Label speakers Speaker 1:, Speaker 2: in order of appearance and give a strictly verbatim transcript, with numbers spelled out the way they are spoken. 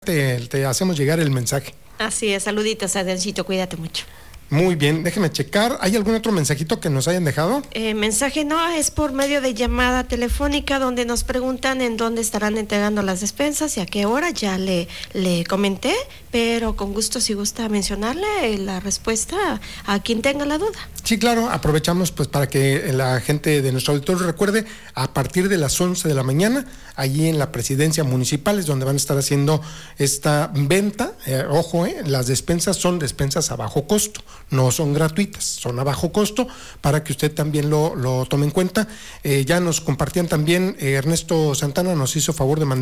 Speaker 1: Te, te hacemos llegar el mensaje.
Speaker 2: Así es, saluditos, Adriancito, cuídate mucho.
Speaker 1: Muy bien, déjeme checar. ¿Hay algún otro mensajito que nos hayan dejado?
Speaker 2: Eh, mensaje no, es por medio de llamada telefónica donde nos preguntan en dónde estarán entregando las despensas y a qué hora. Ya le, le comenté, pero con gusto, si gusta mencionarle la respuesta a quien tenga la duda.
Speaker 1: Sí, claro, aprovechamos pues para que la gente de nuestro auditorio recuerde, a partir de las once de la mañana, allí en la presidencia municipal es donde van a estar haciendo esta venta. Eh, ojo, eh, las despensas son despensas a bajo costo, no son gratuitas, son a bajo costo, para que usted también lo, lo tome en cuenta. Eh, ya nos compartían también, eh, Ernesto Santana nos hizo favor de mandar